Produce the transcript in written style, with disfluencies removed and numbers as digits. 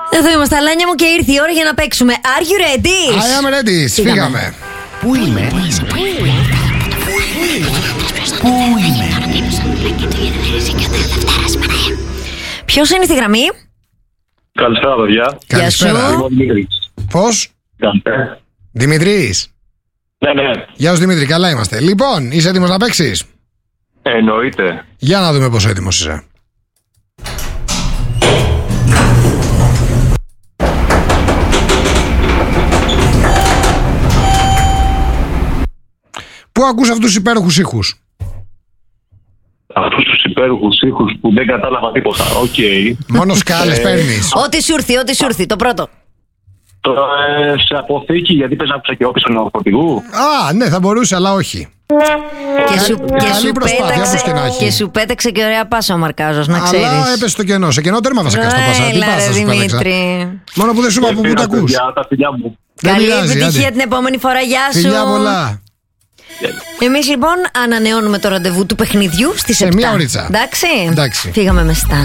Εδώ είμαστε, Αλάνια μου, και ήρθε η ώρα για να παίξουμε. Are you ready? I am ready. Φύγαμε. Πού είμαι? Ποιος είναι στη γραμμή? Καλησπέρα, παιδιά. Καλησπέρα. σου. Είμαι ο Δημήτρης. Πώς? Καλησπέρα. Δημητρής. Ναι. Γεια σου Δημήτρη, καλά είμαστε. Λοιπόν, είσαι έτοιμος να παίξεις? Εννοείται. Για να δούμε πόσο έτοιμος είσαι. Πού ακούς αυτούς τους υπέροχους ήχους? Αυτούς τους υπέροχους ήχους που δεν κατάλαβα τίποτα. Οκ. Μόνο σκάλες παίρνεις. Ό,τι σου έρθει, το πρώτο. Τώρα σε αποθήκη, γιατί πες να και όπισθον ναρκωτικού. Α, ναι, θα μπορούσε, αλλά όχι. Καλή προσπάθεια, όπως και να έχει. Και σου πέταξε και ωραία πάσα ο Μαρκάζος, να ξέρεις. Αλλά έπεσε στο κενό. Σε κενό τέρμα βασικά στο πάσα. Τι Έλα, πάσα ρε, σου πέταξα? Δημήτρη. Μόνο που δεν σου είπα από πού τα ακούς. Τα φιλιά μου. Δεν Καλή πειράζει, επιτυχία άντε. την επόμενη φορά. Γεια σου. Φιλιά πολλά. Εμείς λοιπόν ανανεώνουμε το ραντεβού του παιχνιδιού στις 7. Σε μία ωρίτσα. Εντάξει. Εντάξει. Φύγαμε με στάν.